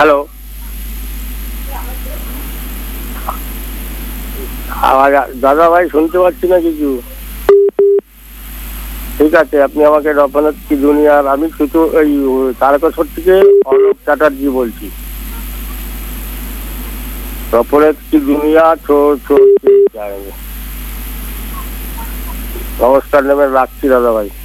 Hello, দাদা ভাই শুনতে পাচ্ছি না কিছু। ঠিক আছে, আপনি আমাকে রপনাথ কি দুনিয়ার, আমি শুধু এই তারকেশ্বর থেকে অলোক চ্যাটার্জি বলছি। রপনাথ কি দুনিয়া নমস্কার নেমে রাখছি দাদা ভাই।